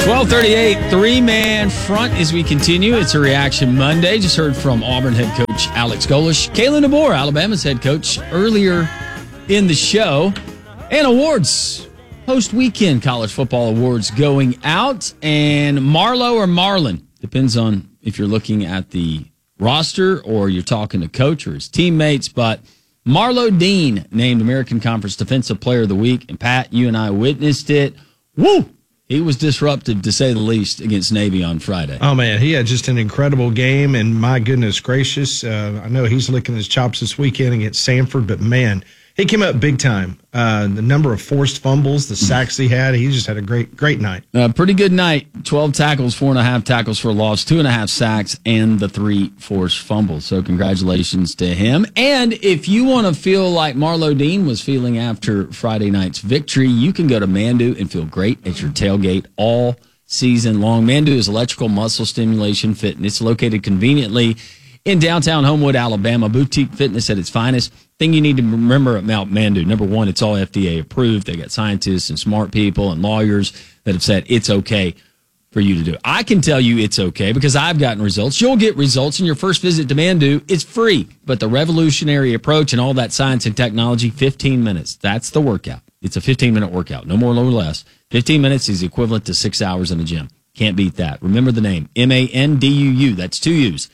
12:38, three-man front as we continue. It's a Reaction Monday. Just heard from Auburn head coach Alex Golesh. Kalen DeBoer, Alabama's head coach, earlier in the show. And awards, post-weekend college football awards going out. And Marlo or Marlon, depends on if you're looking at the roster or you're talking to coach or his teammates. But Marlo Dean named American Conference Defensive Player of the Week. And Pat, you and I witnessed it. Woo! He was disruptive, to say the least, against Navy on Friday. Oh, man, he had just an incredible game, and my goodness gracious, I know he's licking his chops this weekend against Samford, but, man, he came up big time. The number of forced fumbles, the sacks he had, he just had a great night. Pretty good night. 12 tackles, 4.5 tackles for a loss, 2.5 sacks, and the 3 forced fumbles. So congratulations to him. And if you want to feel like Marlo Dean was feeling after Friday night's victory, you can go to Mandu and feel great at your tailgate all season long. Mandu is electrical muscle stimulation fitness, located conveniently in downtown Homewood, Alabama. Boutique fitness at its finest. Thing you need to remember about Mandu, number one, it's all FDA approved. They got scientists and smart people and lawyers that have said it's okay for you to do. I can tell you it's okay because I've gotten results. You'll get results in your first visit to Mandu. It's free, but the revolutionary approach and all that science and technology, 15 minutes. That's the workout. It's a 15-minute workout, no more, no less. 15 minutes is equivalent to 6 hours in the gym. Can't beat that. Remember the name, MANDUU. That's 2 U's.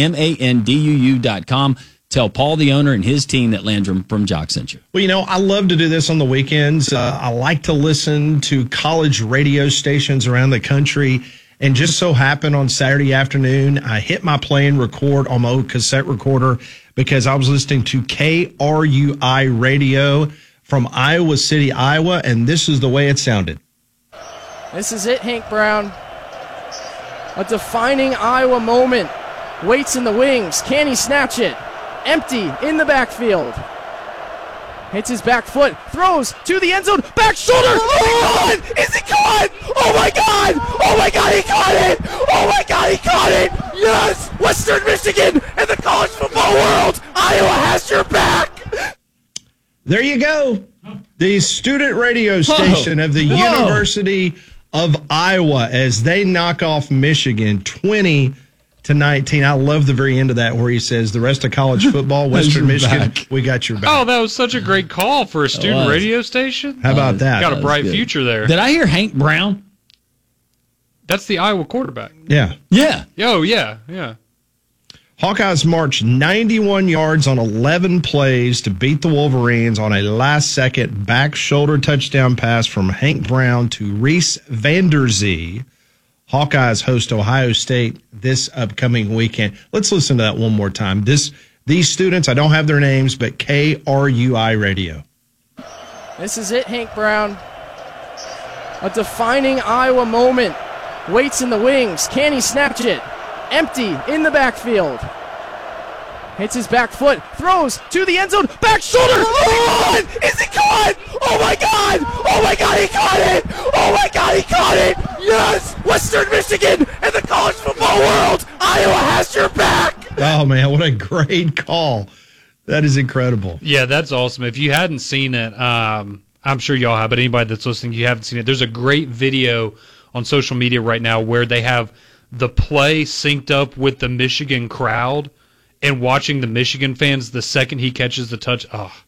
MANDUU.com. Tell Paul, the owner, and his team that Landrum from Jock sent you. Well, I love to do this on the weekends. I like to listen to college radio stations around the country. And just so happened on Saturday afternoon, I hit my play and record on my old cassette recorder because I was listening to KRUI radio from Iowa City, Iowa, and this is the way it sounded. This is it, Hank Brown. A defining Iowa moment. Waits in the wings. Can he snatch it? Empty in the backfield. Hits his back foot. Throws to the end zone. Back shoulder. Oh, my God! Is he caught? Oh, my God! Oh, my God, he caught it! Oh, my God, he caught it! Yes! Western Michigan and the college football world. Iowa has your back. There you go. The student radio station of the University of Iowa as they knock off Michigan 20-19. I love the very end of that where he says the rest of college football, Western Michigan, we got your back. Oh, that was such a great call for a student radio station. How about that? Got a bright future there. Did I hear Hank Brown? That's the Iowa quarterback. Yeah. Yeah. Oh, yeah. Hawkeyes marched 91 yards on 11 plays to beat the Wolverines on a last-second back shoulder touchdown pass from Hank Brown to Reese Vanderzee. Hawkeyes host Ohio State this upcoming weekend. Let's listen to that one more time. These students, I don't have their names, but KRUI radio. This is it, Hank Brown. A defining Iowa moment. Waits in the wings. Can he snatch it? Empty in the backfield. Hits his back foot. Throws to the end zone. Back shoulder. Oh, is he caught? Oh, my God. Oh, my God, he caught it. Oh, my God, he caught it. Yes. Western Michigan and the college football world. Iowa has your back. Oh, man, what a great call. That is incredible. Yeah, that's awesome. If you hadn't seen it, I'm sure y'all have, but anybody that's listening, you haven't seen it, there's a great video on social media right now where they have the play synced up with the Michigan crowd and watching the Michigan fans the second he catches the touch.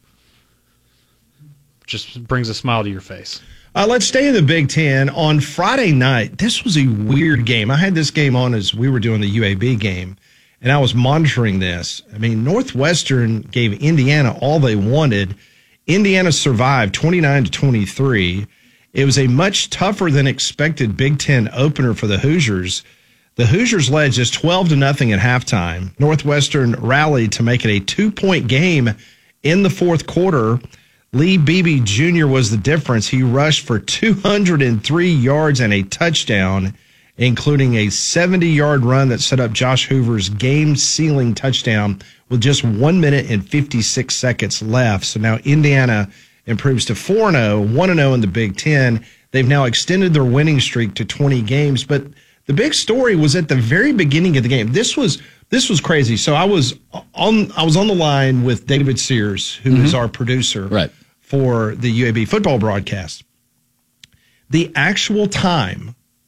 Just brings a smile to your face. Let's stay in the Big Ten. On Friday night, this was a weird game. I had this game on as we were doing the UAB game, and I was monitoring this. I mean, Northwestern gave Indiana all they wanted. Indiana survived 29-23. It was a much tougher than expected Big Ten opener for the Hoosiers. The Hoosiers led just 12-0 at halftime. Northwestern rallied to make it a 2-point game in the fourth quarter. Lee Beebe Jr. was the difference. He rushed for 203 yards and a touchdown, including a 70-yard run that set up Josh Hoover's game-sealing touchdown with just 1 minute and 56 seconds left. So now Indiana improves to 4-0, 1-0 in the Big Ten. They've now extended their winning streak to 20 games, but the big story was at the very beginning of the game. This was crazy. So I was on the line with David Sears, who is our producer for the UAB football broadcast. The actual time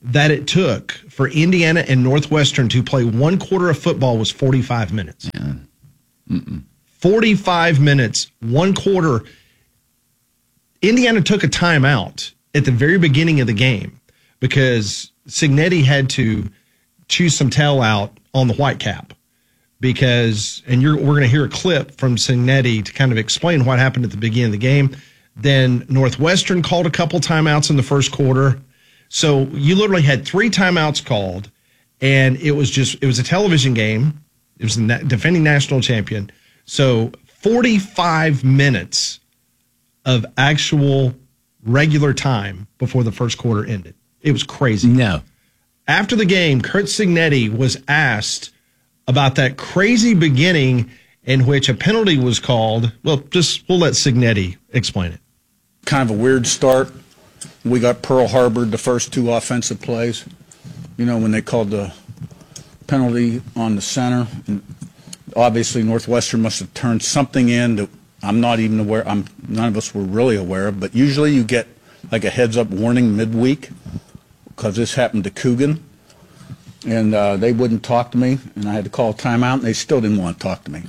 that it took for Indiana and Northwestern to play one quarter of football was 45 minutes. Yeah. 45 minutes, one quarter. Indiana took a timeout at the very beginning of the game because Cignetti had to choose some tail out on the Whitecap. Because, and we're going to hear a clip from Cignetti to kind of explain what happened at the beginning of the game. Then Northwestern called a couple timeouts in the first quarter. So you literally had 3 timeouts called, and it was a television game. It was the defending national champion. So 45 minutes of actual regular time before the first quarter ended. It was crazy. No. After the game, Curt Cignetti was asked about that crazy beginning in which a penalty was called. Well, we'll let Cignetti explain it. Kind of a weird start. We got Pearl Harbored the first 2 offensive plays. You know, when they called the penalty on the center. And obviously, Northwestern must have turned something in that I'm not even aware. None of us were really aware of. But usually you get like a heads-up warning midweek because this happened to Coogan. And they wouldn't talk to me, and I had to call a timeout, and they still didn't want to talk to me.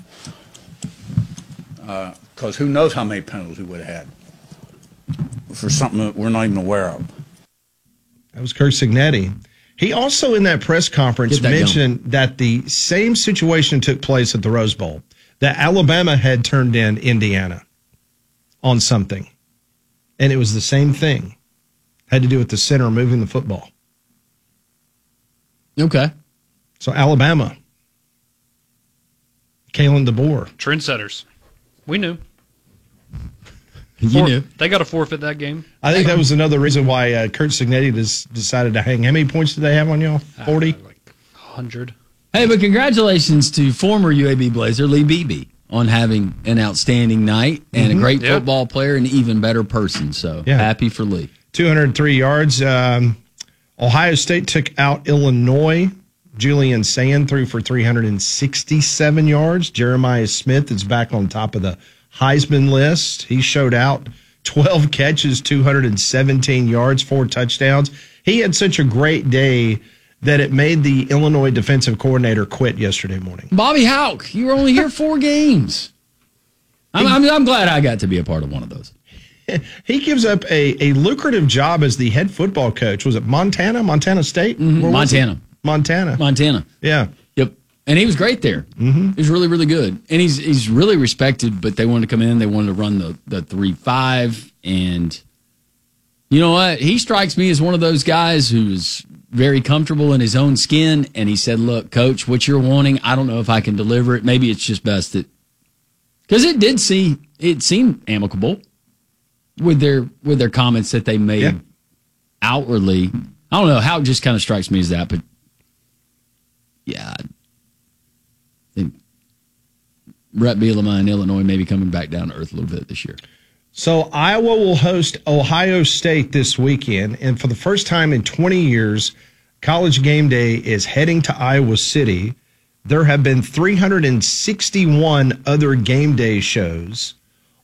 Because who knows how many penalties we would have had for something that we're not even aware of. That was Curt Cignetti. He also, in that press conference, mentioned that the same situation took place at the Rose Bowl, that Alabama had turned in Indiana on something. And it was the same thing. Had to do with the center moving the football. Okay. So Alabama, Kalen DeBoer. Trendsetters. We knew. You knew. They got to forfeit that game. I think that was another reason why Curt Cignetti decided to hang. How many points did they have on y'all? 40? Like 100. Hey, but congratulations to former UAB Blazer Lee Beebe on having an outstanding night and a great football player and even better person. So happy for Lee. 203 yards. Ohio State took out Illinois. Julian Sand threw for 367 yards. Jeremiah Smith is back on top of the Heisman list. He showed out 12 catches, 217 yards, 4 touchdowns. He had such a great day that it made the Illinois defensive coordinator quit yesterday morning. Bobby Houck, you were only here 4 games. I'm glad I got to be a part of one of those. He gives up a lucrative job as the head football coach. Was it Montana? Montana State? Montana. Montana. Yeah. Yep. And he was great there. Mm-hmm. He was really, really good. And he's really respected, but they wanted to come in. They wanted to run the 3-5. And you know what? He strikes me as one of those guys who's very comfortable in his own skin. And he said, look, coach, what you're wanting, I don't know if I can deliver it. Maybe it's just best that, because it seemed amicable with their comments that they made outwardly. I don't know how it just kind of strikes me as that, but yeah, I think Brett Bielema in Illinois may be coming back down to earth a little bit this year. So Iowa will host Ohio State this weekend, and for the first time in 20 years, College Game Day is heading to Iowa City. There have been 361 other game day shows,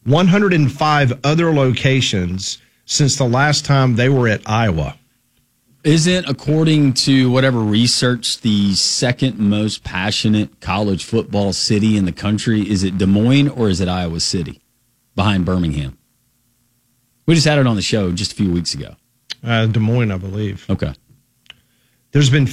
105 other locations since the last time they were at Iowa. Isn't, according to whatever research, the second most passionate college football city in the country, is it Des Moines or is it Iowa City behind Birmingham? We just had it on the show just a few weeks ago. Des Moines, I believe. Okay. There's been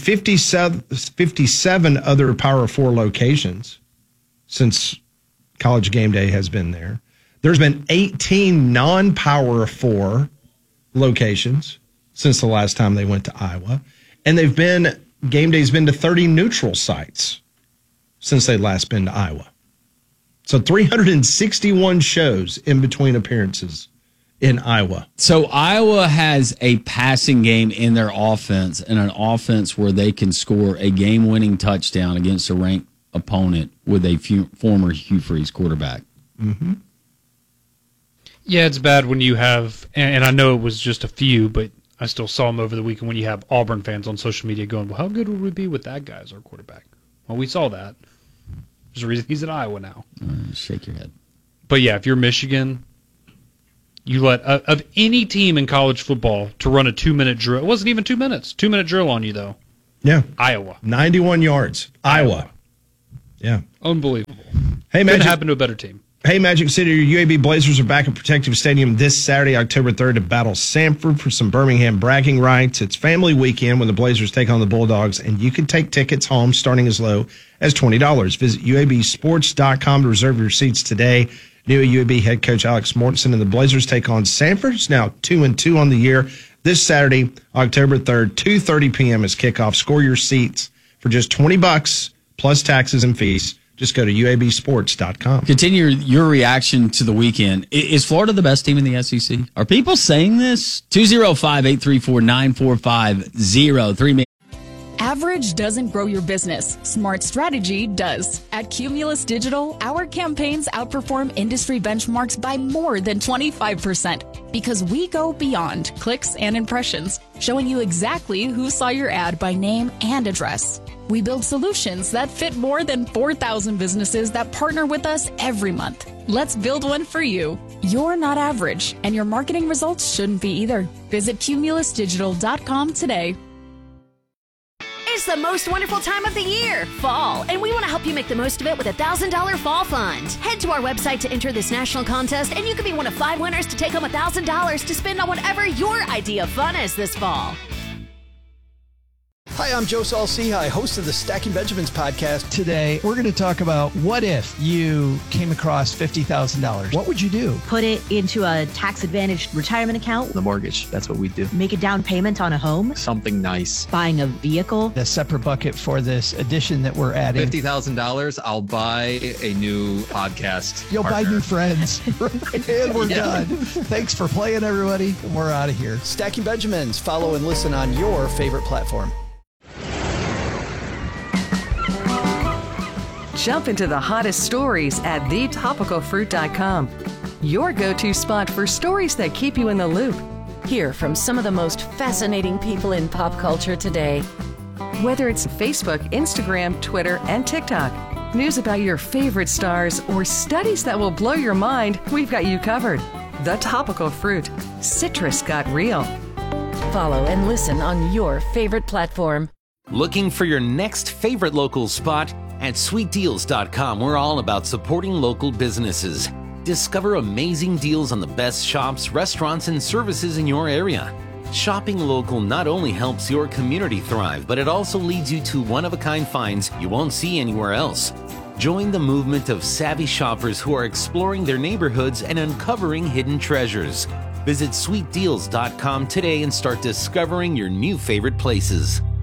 57 other Power 4 locations since College Game Day has been there. There's been 18 non-Power 4 locations since the last time they went to Iowa. And Game Day's been to 30 neutral sites since they last been to Iowa. So 361 shows in between appearances in Iowa. So Iowa has a passing game in their offense, and an offense where they can score a game-winning touchdown against a ranked opponent with a former Hugh Freeze quarterback. Mm-hmm. Yeah, it's bad when you have, and I know it was just a few, but I still saw them over the weekend when you have Auburn fans on social media going, well, how good would we be with that guy as our quarterback? Well, we saw that. There's a reason he's at Iowa now. Shake your head. But yeah, if you're Michigan, You let of any team in college football to run a 2-minute drill. It wasn't even 2 minutes. 2-minute drill on you though. Yeah. Iowa. 91 yards. Iowa. Yeah. Unbelievable. Hey, Couldn't Magic. happen to a better team. Hey, Magic City, your UAB Blazers are back at Protective Stadium this Saturday, October 3rd, to battle Samford for some Birmingham bragging rights. It's family weekend when the Blazers take on the Bulldogs, and you can take tickets home starting as low as $20. Visit UABsports.com to reserve your seats today. New UAB head coach Alex Mortensen and the Blazers take on Samford. It's now 2-2 on the year. This Saturday, October 3rd, 2:30 p.m. is kickoff. Score your seats for just $20 plus taxes and fees. Just go to UABsports.com. Continue your reaction to the weekend. Is Florida the best team in the SEC? Are people saying this? 205-834-9450. Average doesn't grow your business. Smart strategy does. At Cumulus Digital, our campaigns outperform industry benchmarks by more than 25% because we go beyond clicks and impressions, showing you exactly who saw your ad by name and address. We build solutions that fit more than 4,000 businesses that partner with us every month. Let's build one for you. You're not average, and your marketing results shouldn't be either. Visit cumulusdigital.com today. It's the most wonderful time of the year, fall, and we want to help you make the most of it with a $1,000 fall fund. Head to our website to enter this national contest, and you could be one of 5 winners to take home $1,000 to spend on whatever your idea of fun is this fall. Hi, I'm Joe Saul-Sehy, host of the Stacking Benjamins podcast. Today, we're going to talk about what if you came across $50,000? What would you do? Put it into a tax-advantaged retirement account. The mortgage, that's what we do. Make a down payment on a home. Something nice. Buying a vehicle. A separate bucket for this addition that we're adding. $50,000, I'll buy a new podcast. You'll partner. buy new friends. And we're done. Thanks for playing, everybody. We're out of here. Stacking Benjamins. Follow and listen on your favorite platform. Jump into the hottest stories at thetopicalfruit.com. Your go-to spot for stories that keep you in the loop. Hear from some of the most fascinating people in pop culture today. Whether it's Facebook, Instagram, Twitter, and TikTok, news about your favorite stars, or studies that will blow your mind, we've got you covered. The Topical Fruit. Citrus got real. Follow and listen on your favorite platform. Looking for your next favorite local spot? At sweetdeals.com, we're all about supporting local businesses. Discover amazing deals on the best shops, restaurants, and services in your area. Shopping local not only helps your community thrive, but it also leads you to one-of-a-kind finds you won't see anywhere else. Join the movement of savvy shoppers who are exploring their neighborhoods and uncovering hidden treasures. Visit sweetdeals.com today and start discovering your new favorite places.